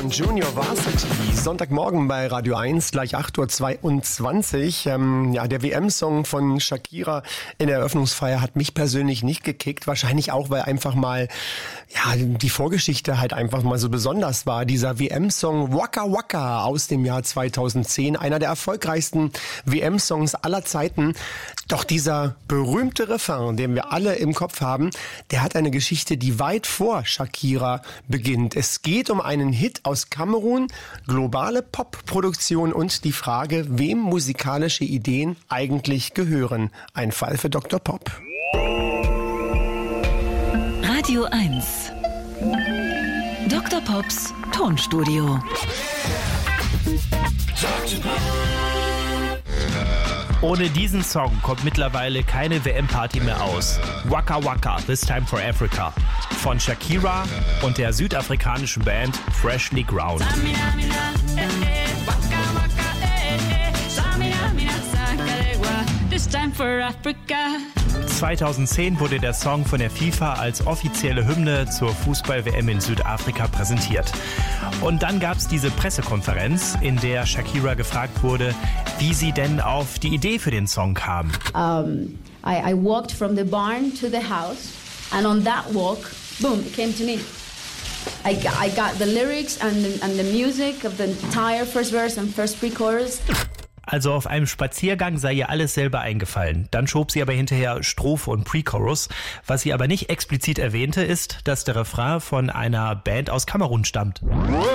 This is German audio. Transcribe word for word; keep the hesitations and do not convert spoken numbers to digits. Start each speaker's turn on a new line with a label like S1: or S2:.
S1: und Junior Varsity. Sonntagmorgen bei Radio eins, gleich acht Uhr zweiundzwanzig. Ähm, ja, der W M-Song von Shakira in der Eröffnungsfeier hat mich persönlich nicht gekickt. Wahrscheinlich auch, weil einfach mal, ja, die Vorgeschichte halt einfach mal so besonders war. Dieser W M-Song Waka Waka aus dem Jahr zweitausendzehn. Einer der erfolgreichsten W M-Songs aller Zeiten. Doch dieser berühmte Refrain, den wir alle im Kopf haben, der hat eine Geschichte, die weit vor Shakira beginnt. Es geht um einen Hit aus Kamerun, globale Pop-Produktion und die Frage, wem musikalische Ideen eigentlich gehören. Ein Fall für Doktor Pop.
S2: Radio eins. Doktor Pops Tonstudio.
S3: Ohne diesen Song kommt mittlerweile keine W M-Party mehr aus. Waka Waka, This Time for Africa. Von Shakira und der südafrikanischen Band Freshly Ground. zweitausendzehn wurde der Song von der FIFA als offizielle Hymne zur Fußball-W M in Südafrika präsentiert. Und dann gab es diese Pressekonferenz, in der Shakira gefragt wurde, wie sie denn auf die Idee für den Song kam.
S4: Um, I, I walked from the barn to the house, and on that walk, boom, it came to me. I got, I got the lyrics and the, and the music of the entire first verse and first pre-chorus.
S3: Also auf einem Spaziergang sei ihr alles selber eingefallen. Dann schob sie aber hinterher Strophe und Pre-Chorus. Was sie aber nicht explizit erwähnte, ist, dass der Refrain von einer Band aus Kamerun stammt.